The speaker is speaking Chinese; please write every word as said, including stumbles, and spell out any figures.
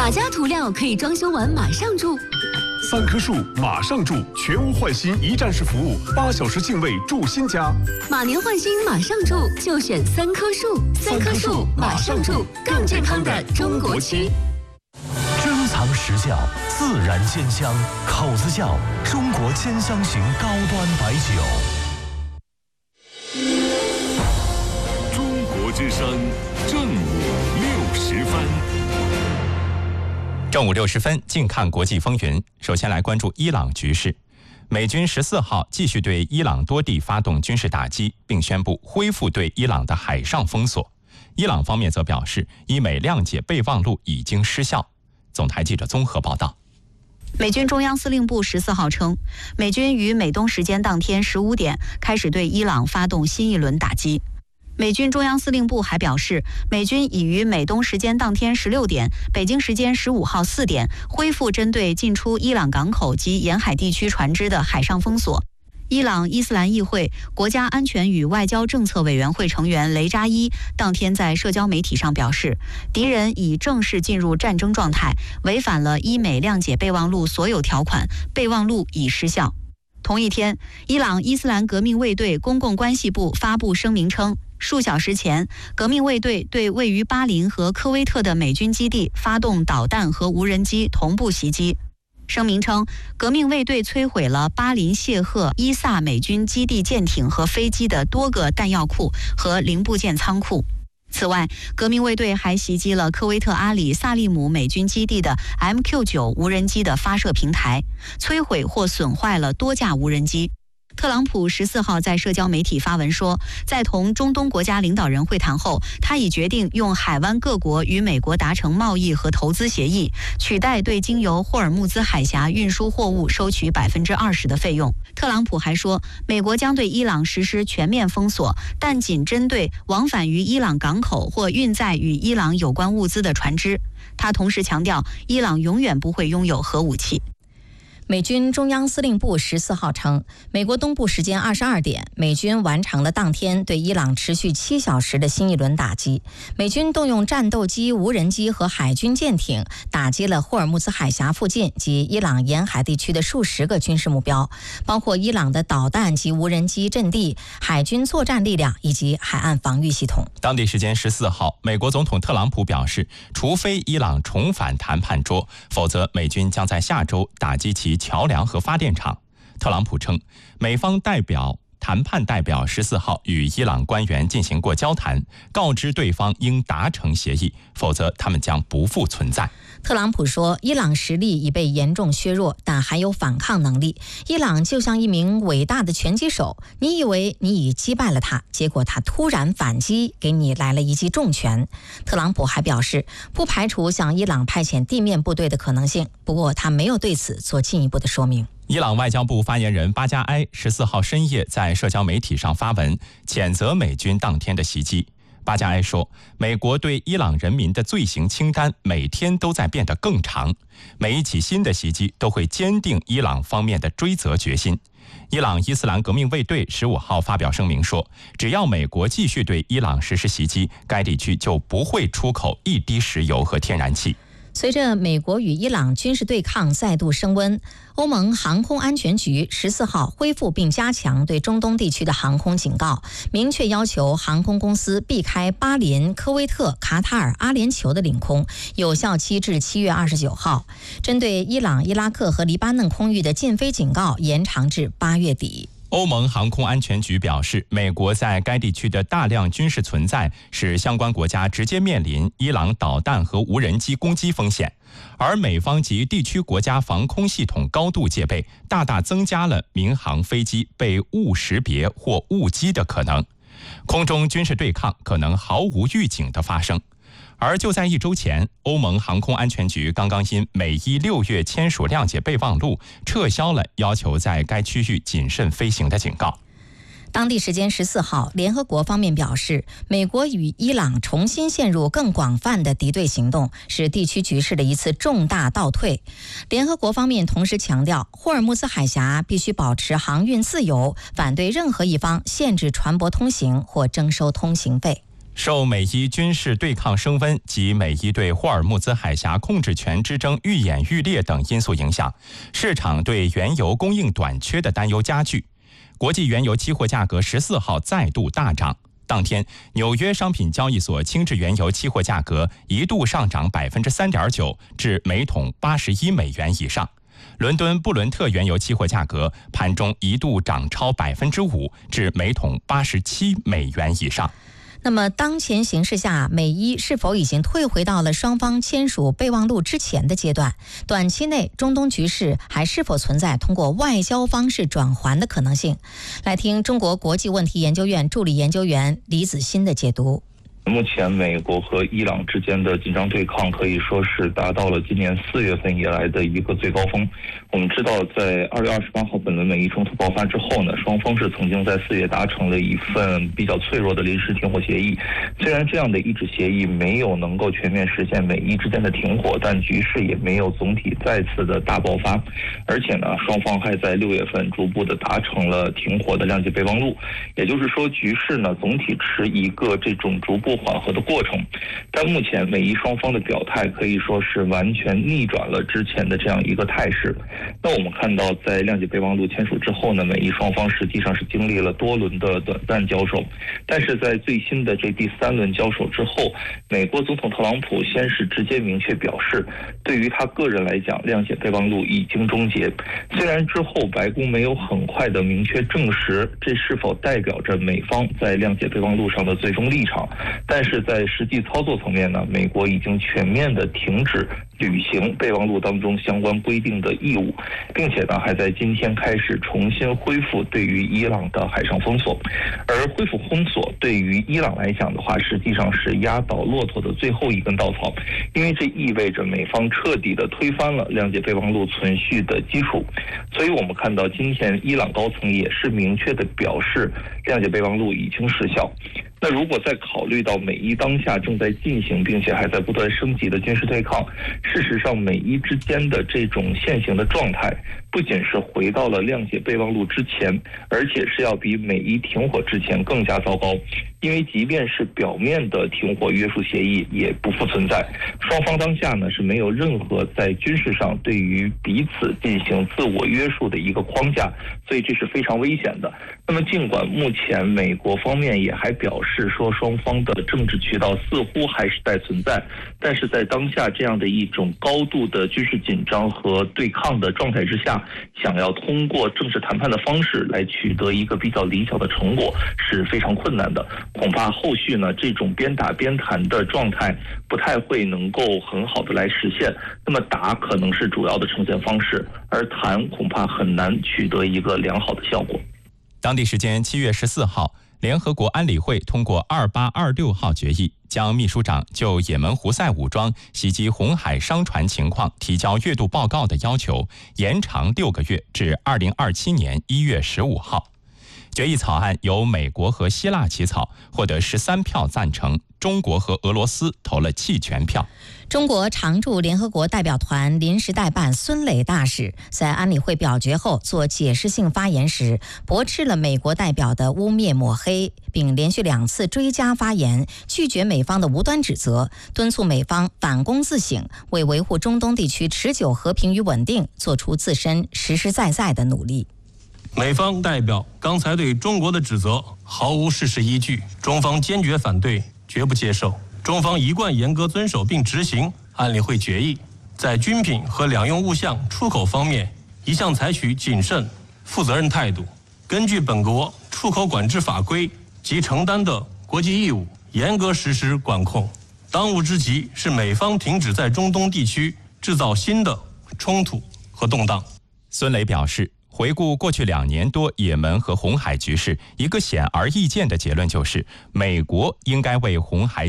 哪家涂料可以装修完马上住？ 三棵树马上住，全屋换新一站式服务，八小时净位住新家。 马年换新马上住，就选三棵树。三棵树马上住，更健康的中国区。 珍藏实窖，自然鲜香，口子窖中国兼香型高端白酒。 中国之声正午六时分。 正午六十分，近看国际风云。首先来关注伊朗局势。美军十四号继续对伊朗多地发动军事打击，并宣布恢复对伊朗的海上封锁。伊朗方面则表示，伊美谅解备忘录已经失效。总台记者综合报道。 美军中央司令部十四号称，美军于美东时间当天十五点开始对伊朗发动新一轮打击。美军中央司令部还表示，美军已于美东时间当天十六点、北京时间十五号四点恢复针对进出伊朗港口及沿海地区船只的海上封锁。伊朗伊斯兰议会国家安全与外交政策委员会成员雷扎伊当天在社交媒体上表示，敌人已正式进入战争状态，违反了伊美谅解备忘录所有条款，备忘录已失效。同一天，伊朗伊斯兰革命卫队公共关系部发布声明称，数小时前，革命卫队对位于巴林和科威特的美军基地发动导弹和无人机同步袭击。声明称，革命卫队摧毁了巴林谢赫伊萨美军基地舰艇和飞机的多个弹药库和零部件仓库。此外，革命卫队还袭击了科威特阿里萨利姆美军基地的 M Q 九 无人机的发射平台，摧毁或损坏了多架无人机。特朗普十四号在社交媒体发文说，在同中东国家领导人会谈后，他已决定用海湾各国与美国达成贸易和投资协议，取代对经由霍尔木兹海峡运输货物收取百分之二十的费用。特朗普还说，美国将对伊朗实施全面封锁，但仅针对往返于伊朗港口或运载与伊朗有关物资的船只。他同时强调，伊朗永远不会拥有核武器。 美军中央司令部十四号称，美国东部时间二十二点，美军完成了当天对伊朗持续七小时的新一轮打击。美军动用战斗机、无人机和海军舰艇打击了霍尔木兹海峡附近及伊朗沿海地区的数十个军事目标，包括伊朗的导弹及无人机阵地、海军作战力量以及海岸防御系统。 当地时间十四号，美国总统特朗普表示，除非伊朗重返谈判桌，否则美军将在下周打击其桥梁和发电厂。特朗普称，美方代表谈判代表十四号与伊朗官员进行过交谈，告知对方应达成协议，否则他们将不复存在。 特朗普说，伊朗实力已被严重削弱，但还有反抗能力。伊朗就像一名伟大的拳击手，你以为你已击败了他，结果他突然反击，给你来了一记重拳。特朗普还表示，不排除向伊朗派遣地面部队的可能性，不过他没有对此做进一步的说明。 伊朗外交部发言人巴加埃十四号深夜在社交媒体上发文，谴责美军当天的袭击。巴加埃说，美国对伊朗人民的罪行清单每天都在变得更长，每一起新的袭击都会坚定伊朗方面的追责决心。伊朗伊斯兰革命卫队十五号发表声明说，只要美国继续对伊朗实施袭击，该地区就不会出口一滴石油和天然气。 随着美国与伊朗军事对抗再度升温，欧盟航空安全局十四号恢复并加强对中东地区的航空警告，明确要求航空公司避开巴林、科威特、卡塔尔、阿联酋的领空，有效期至七月二十九号。针对伊朗、伊拉克和黎巴嫩空域的禁飞警告延长至八月底。 欧盟航空安全局表示，美国在该地区的大量军事存在使相关国家直接面临伊朗导弹和无人机攻击风险，而美方及地区国家防空系统高度戒备，大大增加了民航飞机被误识别或误击的可能，空中军事对抗可能毫无预警的发生。而就在一周前，欧盟航空安全局刚刚因美伊六月签署谅解备忘录，撤销了要求在该区域谨慎飞行的警告。 当地时间十四号，联合国方面表示，美国与伊朗重新陷入更广泛的敌对行动，是地区局势的一次重大倒退。联合国方面同时强调，霍尔木兹海峡必须保持航运自由，反对任何一方限制船舶通行或征收通行费。 受美伊军事对抗升温及美伊对霍尔木兹海峡控制权之争愈演愈烈等因素影响，市场对原油供应短缺的担忧加剧。国际原油期货价格十四号再度大涨，当天纽约商品交易所轻质原油期货价格一度上涨百分之三点九，至每桶八十一美元以上。伦敦布伦特原油期货价格盘中一度涨超百分之五，至每桶八十七美元以上。 那么当前形势下，美伊是否已经退回到了双方签署备忘录之前的阶段？短期内中东局势还是否存在通过外交方式转圜的可能性？来听中国国际问题研究院助理研究员李子欣的解读。 目前美国和伊朗之间的紧张对抗可以说是达到了今年四月份以来的一个最高峰。我们知道，在二月二十八号本轮美伊冲突爆发之后呢，双方是曾经在四月达成了一份比较脆弱的临时停火协议。虽然这样的一纸协议没有能够全面实现美伊之间的停火，但局势也没有总体再次的大爆发。而且呢，双方还在六月份逐步的达成了停火的谅解备忘录。也就是说，局势呢总体持一个这种逐步缓和的过程，但目前美伊双方的表态可以说是完全逆转了之前的这样一个态势。那我们看到，在谅解备忘录签署之后呢，美伊双方实际上是经历了多轮的短暂交手，但是在最新的这第三轮交手之后，美国总统特朗普先是直接明确表示，对于他个人来讲，谅解备忘录已经终结。虽然之后白宫没有很快的明确证实这是否代表着美方在谅解备忘录上的最终立场，但是在实际操作层面呢，美国已经全面的停止履行备忘录当中相关规定的义务，并且呢，还在今天开始重新恢复对于伊朗的海上封锁。而恢复封锁对于伊朗来讲的话，实际上是压倒骆驼的最后一根稻草，因为这意味着美方彻底的推翻了谅解备忘录存续的基础。所以我们看到今天伊朗高层也是明确的表示，谅解备忘录已经失效。那如果再考虑到美伊当下正在进行并且还在不断升级的军事对抗，事实上美伊之间的这种现行的状态不仅是回到了谅解备忘录之前，而且是要比美伊停火之前更加糟糕。因为即便是表面的停火约束协议也不复存在，双方当下呢是没有任何在军事上对于彼此进行自我约束的一个框架，所以这是非常危险的。那么尽管目前美国方面也还表示说双方的政治渠道似乎还是在存在，但是在当下这样的一种高度的军事紧张和对抗的状态之下，想要通过政治谈判的方式来取得一个比较理想的成果是非常困难的。恐怕后续呢，这种边打边谈的状态不太会能够很好的来实现。那么打可能是主要的呈现方式，而谈恐怕很难取得一个良好的效果。 当地时间七月十四号，联合国安理会通过二八二六号决议，将秘书长就也门胡塞武装袭击红海商船情况提交月度报告的要求延长六个月至二零二七年一月十五号。决议草案由美国和希腊起草，获得十三票赞成，中国和俄罗斯投了弃权票。 中国常驻联合国代表团临时代办孙磊大使在安理会表决后做解释性发言时，驳斥了美国代表的污蔑抹黑，并连续两次追加发言，拒绝美方的无端指责，敦促美方反躬自省，为维护中东地区持久和平与稳定做出自身实实在在的努力。 美方代表刚才对中国的指责毫无事实依据，中方坚决反对，绝不接受。中方一贯严格遵守并执行安理会决议，在军品和两用物项出口方面一向采取谨慎、负责任态度，根据本国出口管制法规及承担的国际义务，严格实施管控。当务之急是美方停止在中东地区制造新的冲突和动荡。 孙磊表示，回顾过去两年多也门和红海局势，一个显而易见的结论就是，美国应该为红海